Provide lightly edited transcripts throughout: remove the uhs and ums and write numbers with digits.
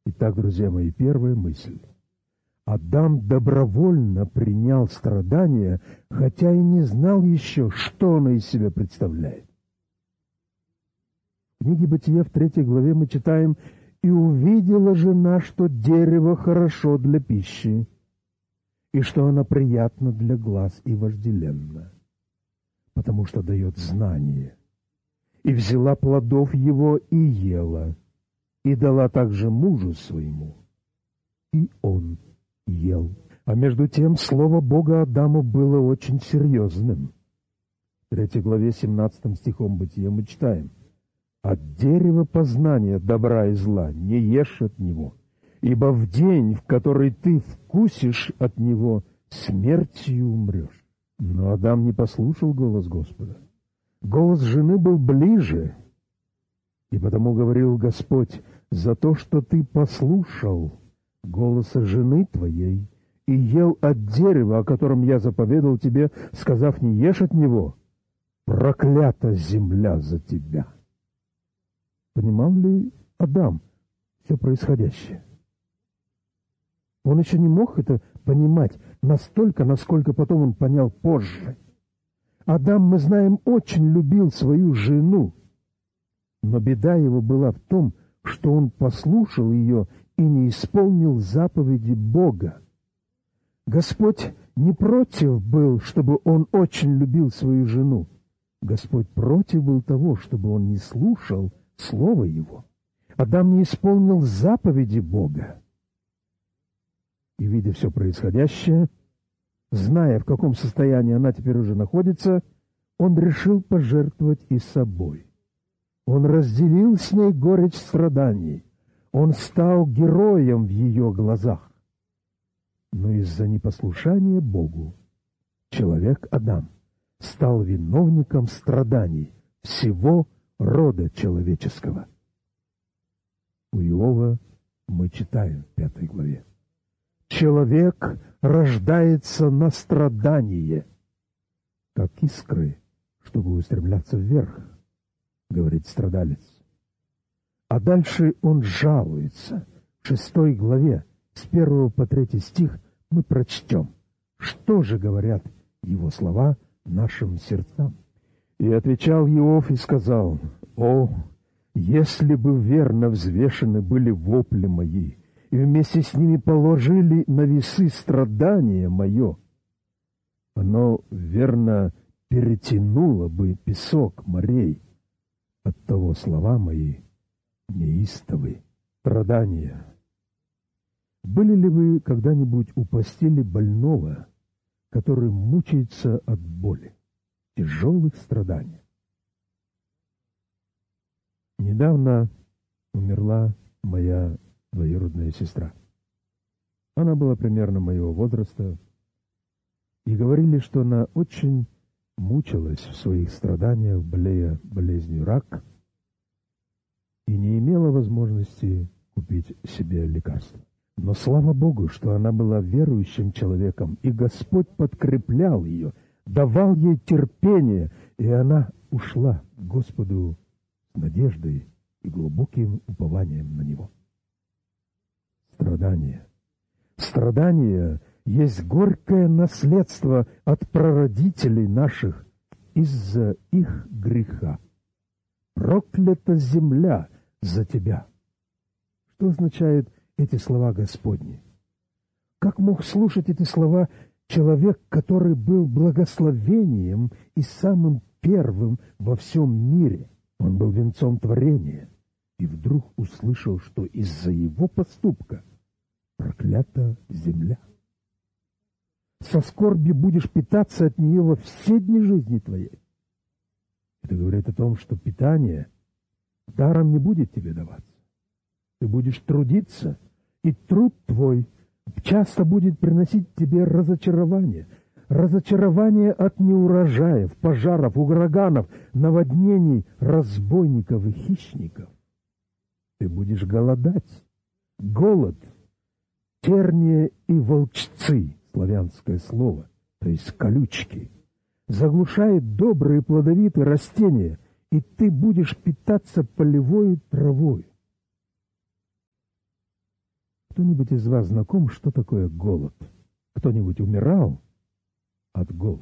Итак, друзья мои, первая мысль. Адам добровольно принял страдания, хотя и не знал еще, что оно из себя представляет. В книге Бытия в 3 главе мы читаем: «И увидела жена, что дерево хорошо для пищи, и что оно приятно для глаз и вожделенно, потому что дает знание. И взяла плодов его и ела, и дала также мужу своему, и он ел». А между тем слово Бога Адаму было очень серьезным. В 3 главе 17 стихом Бытия мы читаем: «От дерева познания добра и зла не ешь от него, ибо в день, в который ты вкусишь от него, смертью умрешь». Но Адам не послушал голос Господа. Голос жены был ближе, и потому говорил Господь: «За то, что ты послушал голоса жены твоей и ел от дерева, о котором я заповедал тебе, сказав, не ешь от него, проклята земля за тебя». Понимал ли Адам все происходящее? Он еще не мог это понимать настолько, насколько потом он понял позже. Адам, мы знаем, очень любил свою жену, но беда его была в том, что он послушал ее и не исполнил заповеди Бога. Господь не против был, чтобы он очень любил свою жену. Господь против был того, чтобы он не слушал Слово Его. Адам не исполнил заповеди Бога. И, видя все происходящее, зная, в каком состоянии она теперь уже находится, он решил пожертвовать и собой. Он разделил с ней горечь страданий. Он стал героем в ее глазах. Но из-за непослушания Богу человек Адам стал виновником страданий всего рода человеческого. У Иова мы читаем в 5 главе: «Человек рождается на страдание, как искры, чтобы устремляться вверх», — говорит страдалец. А дальше он жалуется. В 6 главе, с 1 по 3 стих, мы прочтем, что же говорят его слова нашим сердцам. «И отвечал Иов и сказал: О, если бы верно взвешены были вопли мои, и вместе с ними положили на весы страдания мое, оно верно перетянуло бы песок морей. Оттого слова мои неистовы». Страдания. Были ли вы когда-нибудь у постели больного, который мучается от боли, тяжелых страданий? Недавно умерла моя двоюродная сестра. Она была примерно моего возраста, и говорили, что она очень мучилась в своих страданиях, болея болезнью рак, и не имела возможности купить себе лекарства. Но слава Богу, что она была верующим человеком, и Господь подкреплял ее, давал ей терпение, и она ушла к Господу с надеждой и глубоким упованием на Него. Страдания. Страдания есть горькое наследство от прародителей наших из-за их греха. «Проклята земля за тебя». Что означают эти слова Господни? Как мог слушать эти слова человек, который был благословением и самым первым во всем мире? Он был венцом творения, и вдруг услышал, что из-за его поступка проклята земля. Со скорбью будешь питаться от нее во все дни жизни твоей. Это говорит о том, что питание даром не будет тебе даваться. Ты будешь трудиться, и труд твой часто будет приносить тебе разочарование. Разочарование от неурожаев, пожаров, ураганов, наводнений, разбойников и хищников. Ты будешь голодать. Голод, терния и волчцы, славянское слово, то есть колючки, заглушает добрые плодовитые растения, и ты будешь питаться полевой травой. кто-нибудь из вас знаком, что такое голод? Кто-нибудь умирал от голода?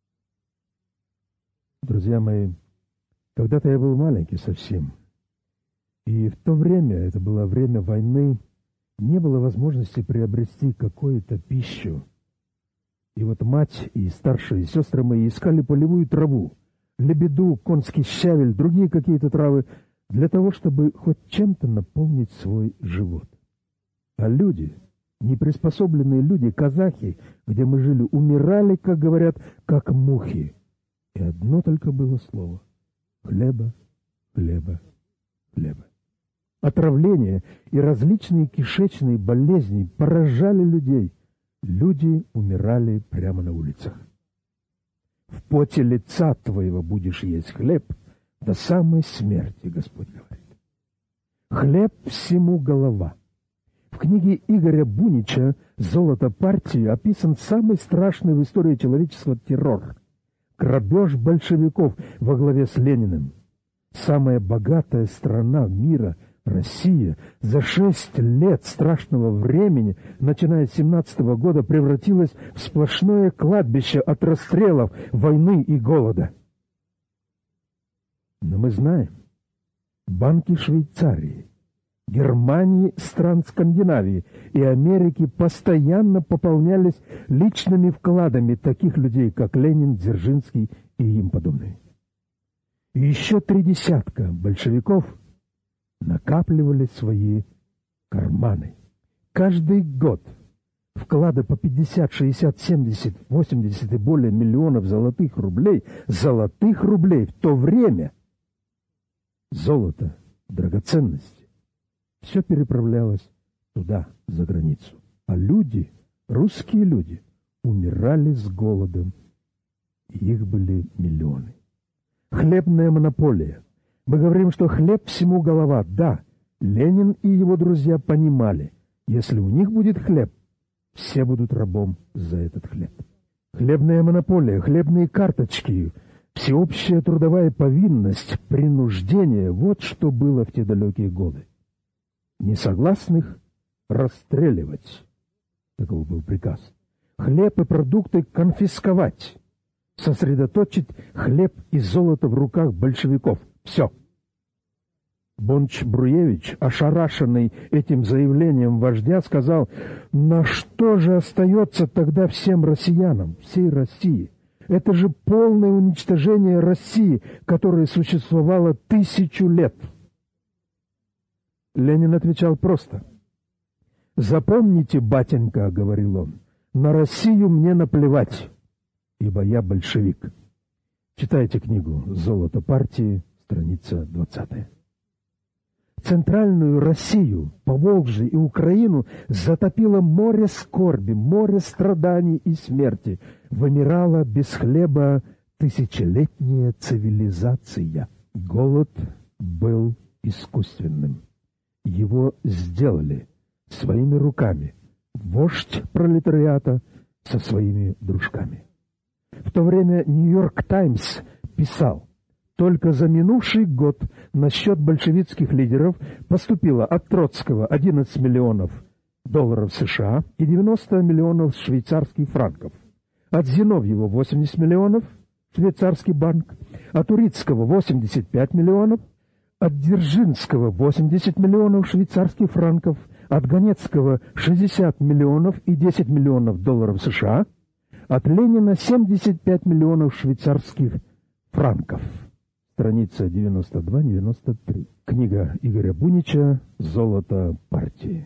Друзья мои, когда-то я был маленький совсем, и в то время, это было время войны, не было возможности приобрести какую-то пищу. И вот мать и старшие сестры мои искали полевую траву, лебеду, конский щавель, другие какие-то травы, для того, чтобы хоть чем-то наполнить свой живот. А люди, неприспособленные люди, казахи, где мы жили, умирали, как говорят, как мухи. И одно только было слово — хлеба, хлеба, хлеба. Отравления и различные кишечные болезни поражали людей. Люди умирали прямо на улицах. В поте лица твоего будешь есть хлеб до самой смерти, Господь говорит. Хлеб всему голова. В книге Игоря Бунича «Золото партии» описан самый страшный в истории человечества террор. Грабеж большевиков во главе с Лениным. Самая богатая страна мира, Россия, за 6 лет страшного времени, начиная с 17-го года, превратилась в сплошное кладбище от расстрелов, войны и голода. Но мы знаем, банки Швейцарии, Германии, стран Скандинавии и Америки постоянно пополнялись личными вкладами таких людей, как Ленин, Дзержинский и им подобные. И еще 30 большевиков накапливали свои карманы. Каждый год вклады по 50, 60, 70, 80 и более миллионов золотых рублей в то время, золото, драгоценности, все переправлялось туда, за границу. А люди, русские люди, умирали с голодом. И их были миллионы. Хлебная монополия. Мы говорим, что хлеб всему голова. Да, Ленин и его друзья понимали, если у них будет хлеб, все будут рабом за этот хлеб. Хлебная монополия, хлебные карточки, всеобщая трудовая повинность, принуждение — вот что было в те далекие годы. Несогласных расстреливать. Таков был приказ. Хлеб и продукты конфисковать. Сосредоточить хлеб и золото в руках большевиков. Все. Бонч-Бруевич, ошарашенный этим заявлением вождя, сказал: «На что же остается тогда всем россиянам, всей России? Это же полное уничтожение России, которая существовала 1000 лет». Ленин отвечал просто. «Запомните, батенька, — говорил он, — на Россию мне наплевать, ибо я большевик». Читайте книгу «Золото партии», страница 20. Центральную Россию, Поволжье и Украину затопило море скорби, море страданий и смерти. Вымирала без хлеба тысячелетняя цивилизация. Голод был искусственным. Его сделали своими руками вождь пролетариата со своими дружками. В то время «Нью-Йорк Таймс» писал: только за минувший год на счет большевистских лидеров поступило от Троцкого 11 миллионов долларов США и 90 миллионов швейцарских франков, от Зиновьева 80 миллионов, швейцарский банк, от Урицкого 85 миллионов, от Дзержинского 80 миллионов швейцарских франков, от Ганецкого 60 миллионов и 10 миллионов долларов США, от Ленина 75 миллионов швейцарских франков. Страница 92-93. Книга Игоря Бунича «Золото партии».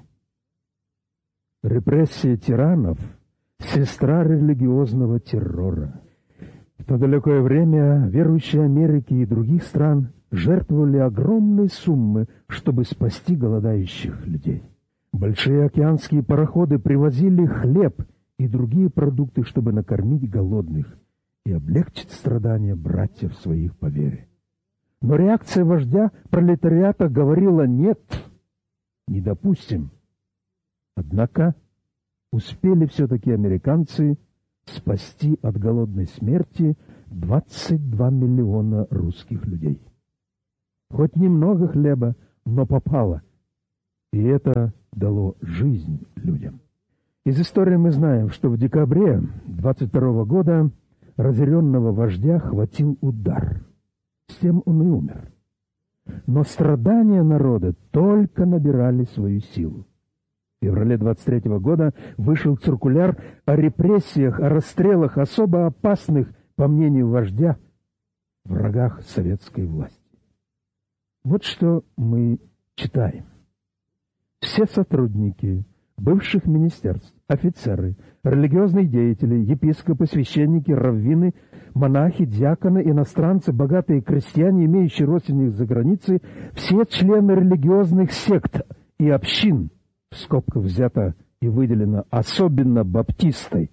Репрессия тиранов — сестра религиозного террора. В то далекое время верующие Америки и других стран жертвовали огромные суммы, чтобы спасти голодающих людей. Большие океанские пароходы привозили хлеб и другие продукты, чтобы накормить голодных и облегчить страдания братьев своих по вере. Но реакция вождя пролетариата говорила: «Нет, не допустим». Однако успели все-таки американцы спасти от голодной смерти 22 миллиона русских людей. Хоть немного хлеба, но попало. и это дало жизнь людям. Из истории мы знаем, что в декабре 22 года разъяренного вождя хватил удар. С тем он и умер. Но страдания народа только набирали свою силу. В феврале 23 года вышел циркуляр о репрессиях, о расстрелах особо опасных, по мнению вождя, врагах советской власти. Вот что мы читаем. Все сотрудники бывших министерств, офицеры, религиозные деятели, епископы, священники, раввины, монахи, диаконы, иностранцы, богатые крестьяне, имеющие родственников за границей, все члены религиозных сект и общин, в скобках взято и выделено особенно баптисты,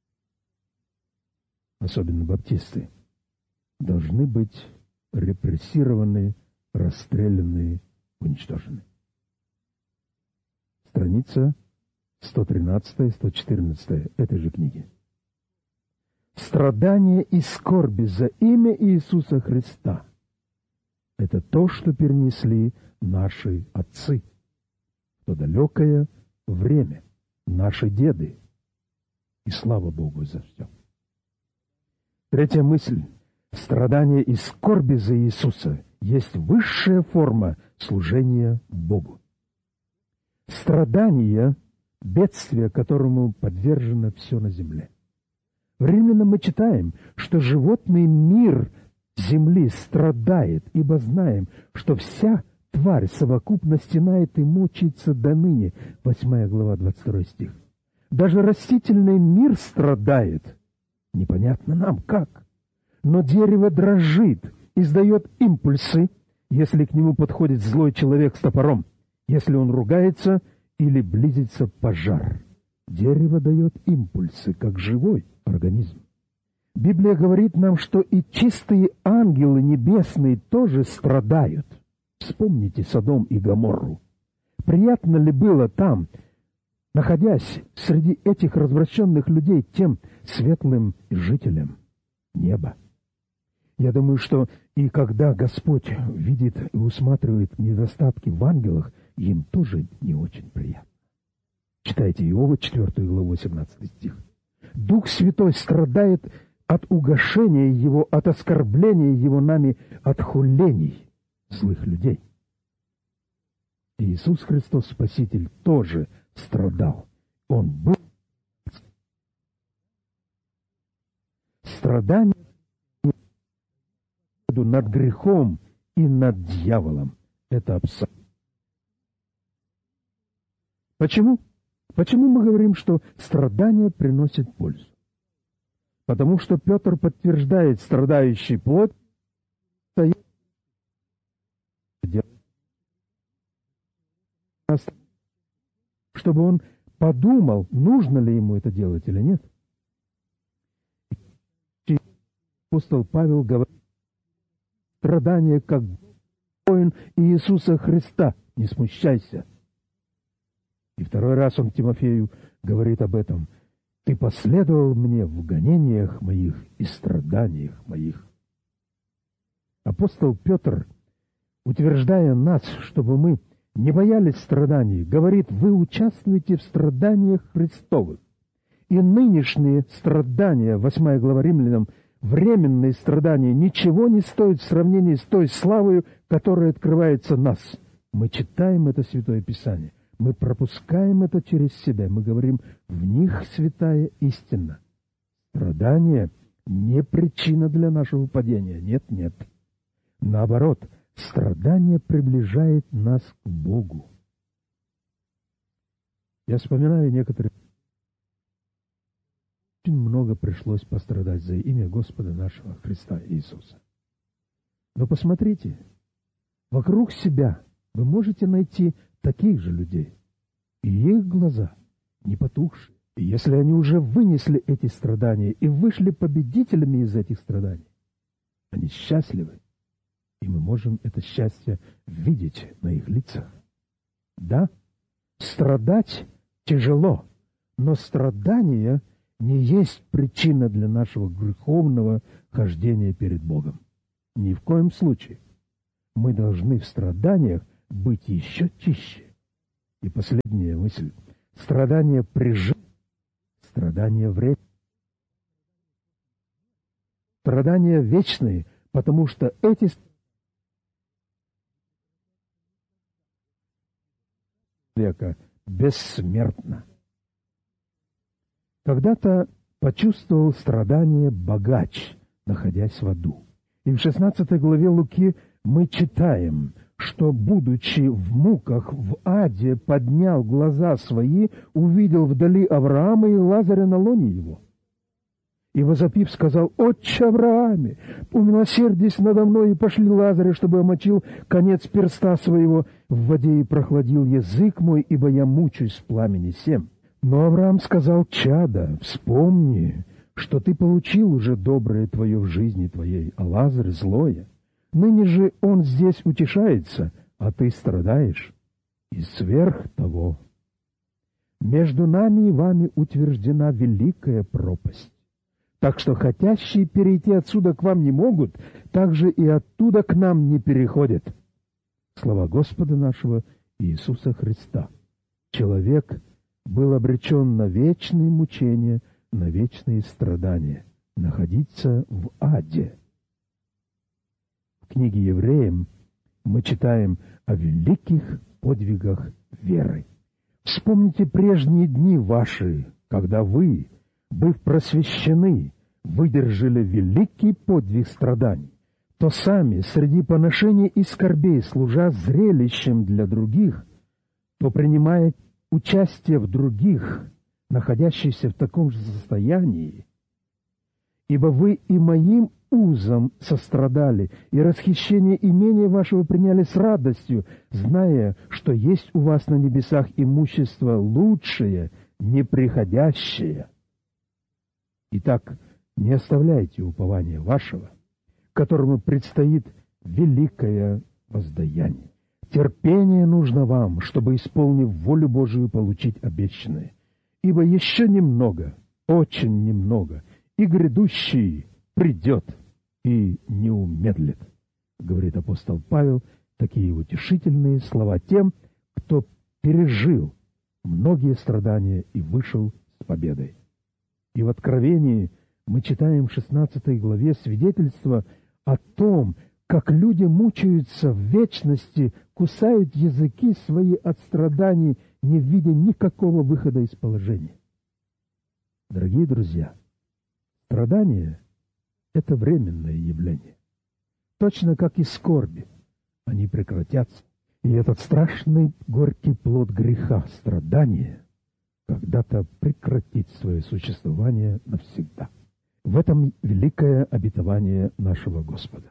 должны быть репрессированы, расстреляны, уничтожены. Страница 113-114 этой же книги. Страдания и скорби за имя Иисуса Христа — это то, что перенесли наши отцы в то далекое время, наши деды. И слава Богу за все. Третья мысль. Страдания и скорби за Иисуса есть высшая форма служения Богу. Страдания — бедствие, которому подвержено все на земле. В Римлянам мы читаем, что животный мир земли страдает, ибо знаем, что вся тварь совокупно стенает и мучается до ныне. 8 глава, 22 стих. Даже растительный мир страдает. Непонятно нам как. Но дерево дрожит, издает импульсы, если к нему подходит злой человек с топором, если он ругается или близится пожар. Дерево дает импульсы, как живой организм. Библия говорит нам, что и чистые ангелы небесные тоже страдают. Вспомните Содом и Гоморру. Приятно ли было там, находясь среди этих развращенных людей, тем светлым жителям неба? Я думаю, что и когда Господь видит и усматривает недостатки в ангелах, им тоже не очень приятно. Читайте Иова, 4 главу, 17 стих. Дух Святой страдает от угошения Его, от оскорбления Его нами, от хулений злых людей. И Иисус Христос, Спаситель, тоже страдал. Он был страдание над грехом и над дьяволом. Это абсолютно. Почему? Почему мы говорим, что страдания приносят пользу? Потому что Петр подтверждает страдающий плоть, чтобы он подумал, нужно ли ему это делать или нет. Апостол Павел говорит, страдания как воин Иисуса Христа, не смущайся. И второй раз он Тимофею говорит об этом. Ты последовал мне в гонениях моих и страданиях моих. Апостол Петр, утверждая нас, чтобы мы не боялись страданий, говорит, вы участвуете в страданиях Христовых. И нынешние страдания, 8 глава Римлянам, временные страдания, ничего не стоят в сравнении с той славою, которая открывается нас. Мы читаем это Святое Писание. Мы пропускаем это через себя. Мы говорим, в них святая истина. Страдание не причина для нашего падения. Нет, нет. Наоборот, страдание приближает нас к Богу. Я вспоминаю некоторые... Очень много пришлось пострадать за имя Господа нашего Христа Иисуса. Но посмотрите, вокруг себя вы можете найти таких же людей, и их глаза не потухшие. И если они уже вынесли эти страдания и вышли победителями из этих страданий, они счастливы, и мы можем это счастье видеть на их лицах. Да, страдать тяжело, но страдания не есть причина для нашего греховного хождения перед Богом. Ни в коем случае. Мы должны в страданиях быть еще чище, И последняя мысль. Страдания страдания временные. Страдания вечные, потому что эти человека бессмертно. Когда-то почувствовал страдание богач, находясь в аду. И в 16 главе Луки мы читаем, что, будучи в муках в аде, поднял глаза свои, увидел вдали Авраама и Лазаря на лоне его. И, возопив, сказал: «Отче Аврааме, умилосердись надо мной и пошли Лазаря, чтобы омочил конец перста своего в воде и прохладил язык мой, ибо я мучусь в пламени сем». Но Авраам сказал: «Чадо, вспомни, что ты получил уже доброе твое в жизни твоей, а Лазарь злое. Ныне же он здесь утешается, а ты страдаешь. И сверх того, между нами и вами утверждена великая пропасть. Так что хотящие перейти отсюда к вам не могут, так же и оттуда к нам не переходят». Слова Господа нашего Иисуса Христа. Человек был обречен на вечные мучения, на вечные страдания, находиться в аде. В книге Евреям мы читаем о великих подвигах веры. Вспомните прежние дни ваши, когда вы, быв просвещены, выдержали великий подвиг страданий, то сами среди поношений и скорбей, служа зрелищем для других, то принимая участие в других, находящихся в таком же состоянии, ибо вы и моим узом сострадали, и расхищение имения вашего приняли с радостью, зная, что есть у вас на небесах имущество лучшее, неприходящее. Итак, не оставляйте упования вашего, которому предстоит великое воздаяние. Терпение нужно вам, чтобы, исполнив волю Божию, получить обещанное. Ибо еще немного, очень немного, и грядущий придет и не умедлит, говорит апостол Павел, такие утешительные слова тем, кто пережил многие страдания и вышел с победой. И в Откровении мы читаем в 16 главе свидетельство о том, как люди мучаются в вечности, кусают языки свои от страданий, не видя никакого выхода из положения. Дорогие друзья, страдания — это временное явление. Точно как и скорби, они прекратятся. И этот страшный горький плод греха, страдания, когда-то прекратит свое существование навсегда. В этом великое обетование нашего Господа.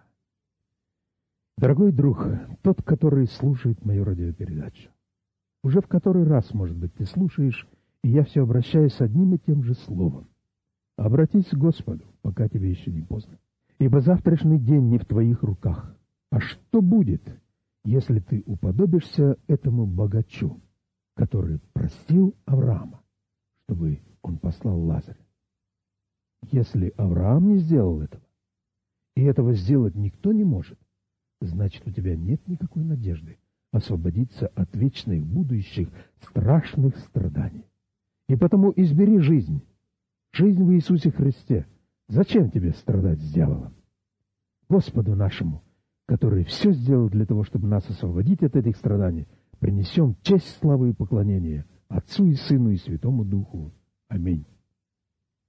Дорогой друг, тот, который слушает мою радиопередачу, уже в который раз, может быть, ты слушаешь, и я все обращаюсь с одним и тем же словом. Обратись к Господу, пока тебе еще не поздно. Ибо завтрашний день не в твоих руках. А что будет, если ты уподобишься этому богачу, который простил Авраама, чтобы он послал Лазаря? Если Авраам не сделал этого, и этого сделать никто не может, значит, у тебя нет никакой надежды освободиться от вечных будущих страшных страданий. И потому избери жизнь в Иисусе Христе. Зачем тебе страдать с дьяволом? Господу нашему, который все сделал для того, чтобы нас освободить от этих страданий, принесем честь, славу и поклонение Отцу и Сыну и Святому Духу. Аминь.